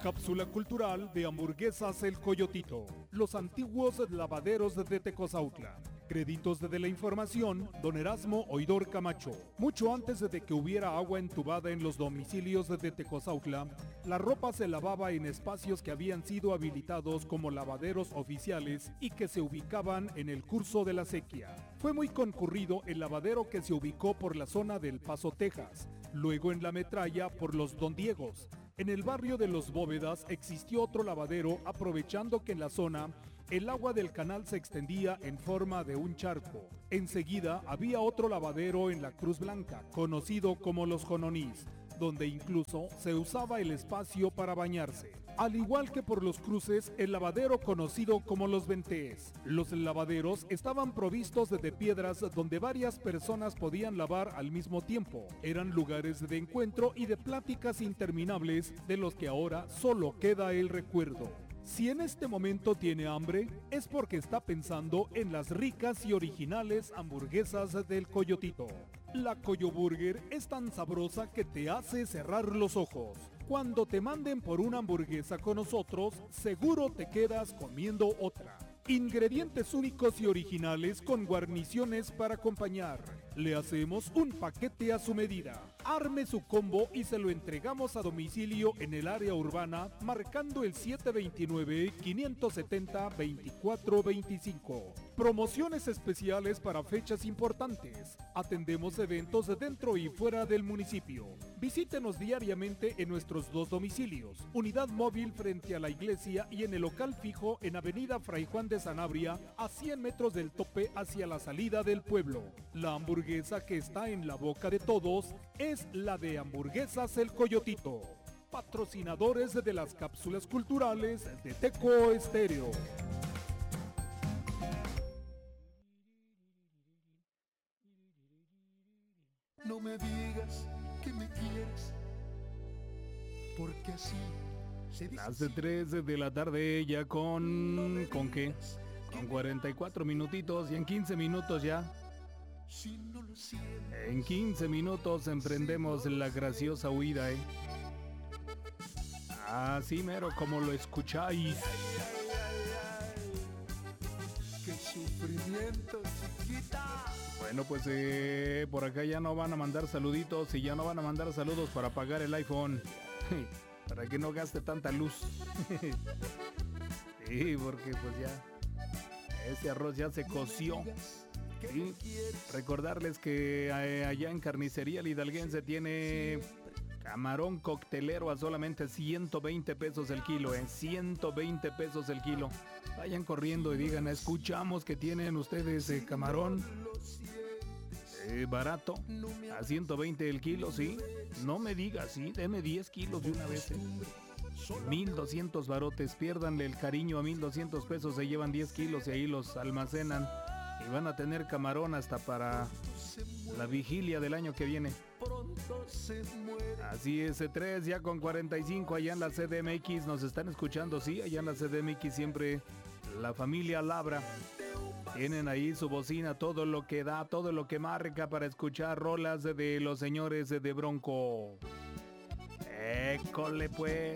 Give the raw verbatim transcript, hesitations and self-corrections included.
Cápsula cultural de Hamburguesas El Coyotito. Los antiguos lavaderos de Tecozautla. Créditos de la información, don Erasmo Oidor Camacho. Mucho antes de que hubiera agua entubada en los domicilios de Tecozautla, la ropa se lavaba en espacios que habían sido habilitados como lavaderos oficiales y que se ubicaban en el curso de la sequía. Fue muy concurrido el lavadero que se ubicó por la zona del Paso, Texas, luego en la Metralla por los Don Diegos. En el barrio de Los Bóvedas existió otro lavadero, aprovechando que en la zona el agua del canal se extendía en forma de un charco. Enseguida había otro lavadero en la Cruz Blanca, conocido como Los Jononís, donde incluso se usaba el espacio para bañarse. Al igual que por los cruces, el lavadero conocido como Los Ventés. Los lavaderos estaban provistos de piedras donde varias personas podían lavar al mismo tiempo. Eran lugares de encuentro y de pláticas interminables de los que ahora solo queda el recuerdo. Si en este momento tiene hambre, es porque está pensando en las ricas y originales hamburguesas del Coyotito. La Coyoburger es tan sabrosa que te hace cerrar los ojos. Cuando te manden por una hamburguesa con nosotros, seguro te quedas comiendo otra. Ingredientes únicos y originales con guarniciones para acompañar. Le hacemos un paquete a su medida. Arme su combo y se lo entregamos a domicilio en el área urbana marcando el siete dos nueve, cinco siete cero, dos cuatro dos cinco. Promociones especiales para fechas importantes. Atendemos eventos dentro y fuera del municipio. Visítenos diariamente en nuestros dos domicilios. Unidad móvil frente a la iglesia y en el local fijo en Avenida Fray Juan de Sanabria, a cien metros del tope hacia la salida del pueblo. La hamburguesa que está en la boca de todos es la de Hamburguesas El Coyotito. Patrocinadores de las cápsulas culturales de Teco Estéreo. No me digas que me quieres, porque así se dice. Las de tres de la tarde ya con... No ¿con qué? Con cuarenta y cuatro minutitos y en quince minutos ya. Si no lo sientes, en quince minutos emprendemos la graciosa huida, ¿eh? Así mero como lo escucháis. qué sufrimiento, chiquita. Bueno, pues eh, por acá ya no van a mandar saluditos y ya no van a mandar saludos para pagar el iPhone. Para que no gaste tanta luz. Sí, porque pues ya ese arroz ya se coció. Sí. Recordarles que eh, allá en Carnicería El Hidalguense tiene camarón coctelero a solamente ciento veinte pesos el kilo, ¿eh? ciento veinte pesos el kilo. Vayan corriendo y digan, escuchamos que tienen ustedes eh, camarón eh, barato, a ciento veinte el kilo, ¿sí? No me digas, sí, deme diez kilos de una vez, ¿eh? mil doscientos barotes, piérdanle el cariño a mil doscientos pesos, se llevan diez kilos y ahí los almacenan y van a tener camarón hasta para la vigilia del año que viene. Así es, tres ya con cuarenta y cinco allá en la C D M X, nos están escuchando, sí, allá en la C D M X siempre la familia Labra. Tienen ahí su bocina, todo lo que da, todo lo que marca para escuchar rolas de los señores de Bronco. École pues.